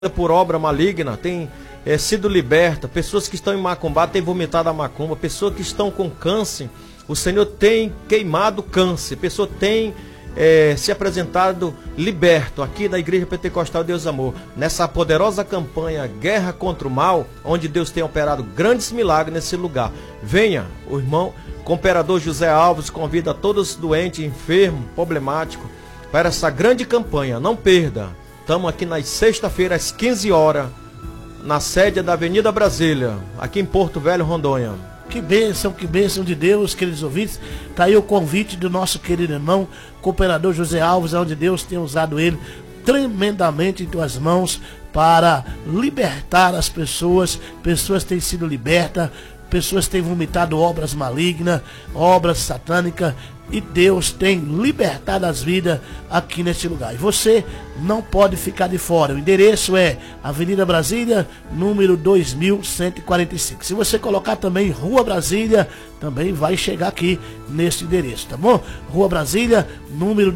por obra maligna, tem sido liberta, pessoas que estão em macumba têm vomitado a macumba, pessoas que estão com câncer, o Senhor tem queimado o câncer, pessoa tem se apresentado liberto aqui da Igreja Pentecostal Deus Amor, nessa poderosa campanha Guerra contra o Mal, onde Deus tem operado grandes milagres nesse lugar. Venha, o irmão Cooperador José Alves convida todos os doentes, enfermos, problemáticos, para essa grande campanha. Não perda. Estamos aqui na sexta-feira às 15 horas, na sede da Avenida Brasília, aqui em Porto Velho, Rondônia. Que bênção de Deus, queridos ouvintes. Está aí o convite do nosso querido irmão Cooperador José Alves, onde Deus tem usado ele tremendamente em tuas mãos para libertar as pessoas. Pessoas têm sido libertas, pessoas têm vomitado obras malignas, obras satânicas, e Deus tem libertado as vidas aqui neste lugar. E você não pode ficar de fora. O endereço é Avenida Brasília, número 2145. Se você colocar também Rua Brasília, também vai chegar aqui nesse endereço, tá bom? Rua Brasília, número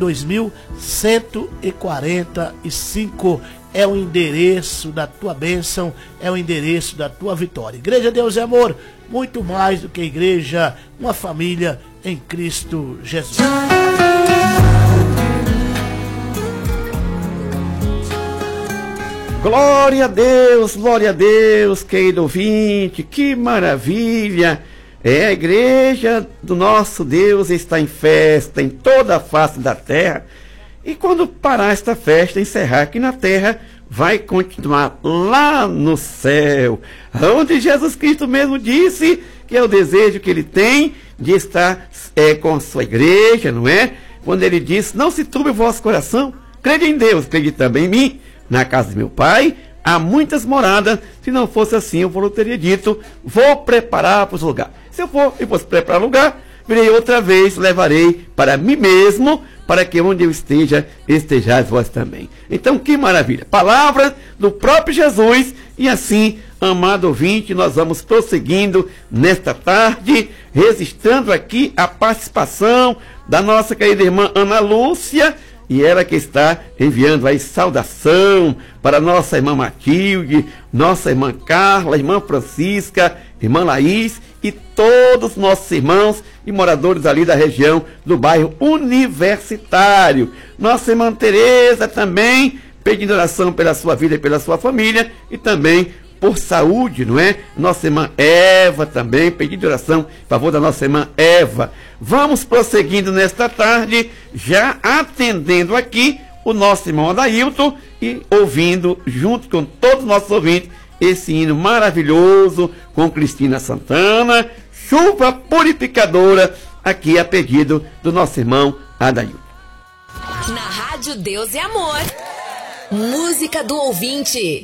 2145. É o endereço da tua bênção, é o endereço da tua vitória. Igreja Deus é Amor, muito mais do que igreja, uma família em Cristo Jesus. Glória a Deus, querido ouvinte, que maravilha! A igreja do nosso Deus está em festa em toda a face da terra. E quando parar esta festa, encerrar aqui na terra, vai continuar lá no céu, onde Jesus Cristo mesmo disse que é o desejo que ele tem de estar com a sua igreja, não é? Quando ele disse: não se turbe o vosso coração, crede em Deus, crede também em mim. Na casa de meu pai há muitas moradas, se não fosse assim eu não teria dito: vou preparar para os lugares. Se eu for e fosse preparar lugar, virei outra vez, levarei para mim mesmo, para que onde eu esteja, estejais vós também. Então, que maravilha! Palavras do próprio Jesus. E assim, amado ouvinte, nós vamos prosseguindo nesta tarde, registrando aqui a participação da nossa querida irmã Ana Lúcia, e ela que está enviando aí saudação para nossa irmã Matilde, nossa irmã Carla, irmã Francisca, irmã Laís e todos os nossos irmãos e moradores ali da região do bairro Universitário. Nossa irmã Tereza também pedindo oração pela sua vida e pela sua família, e também por saúde, não é? Nossa irmã Eva também pedindo oração em favor da nossa irmã Eva. Vamos prosseguindo nesta tarde, já atendendo aqui o nosso irmão Adailton e ouvindo, junto com todos os nossos ouvintes, esse hino maravilhoso com Cristina Santana, Chuva Purificadora, aqui a pedido do nosso irmão Adailton. Na Rádio Deus é Amor, música do ouvinte.